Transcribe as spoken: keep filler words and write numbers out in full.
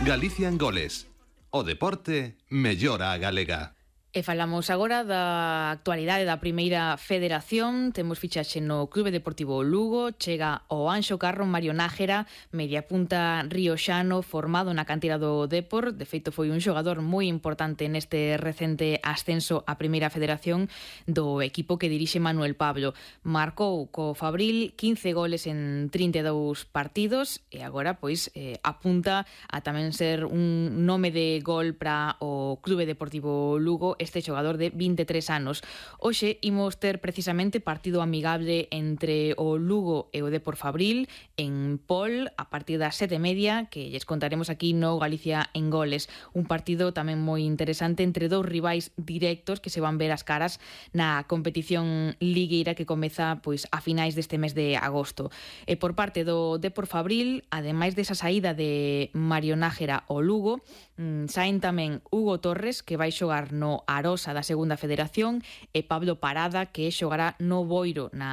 Galicia en goles. O deporte mellora a galega. E falamos agora da actualidade da primeira federación. Temos fichaxe no Clube Deportivo Lugo. Chega o Anxo Carro Mario Nájera, mediapunta rioxano, formado na cantera do Depor. De feito, foi un xogador moi importante neste recente ascenso á primeira federación do equipo que dirixe Manuel Pablo. Marcou co Fabril quince goles en trinta e dous partidos e agora pois eh, apunta a tamén ser un nome de gol para o Clube Deportivo Lugo, este xogador de vinte e tres anos. Hoxe imos ter precisamente partido amigable entre o Lugo e o Depor Fabril en Pol a partir das sete e media, que lles contaremos aquí no Galicia en goles. Un partido tamén moi interesante entre dous rivais directos que se van ver as caras na competición ligueira que comeza pois a finais deste mes de agosto. E por parte do Depor Fabril, ademais desa saída de Mario Nájera ao Lugo, mmm, saen tamén Hugo Torres, que vai xogar no Arosa da segunda federación, e Pablo Parada, que xogará no Boiro na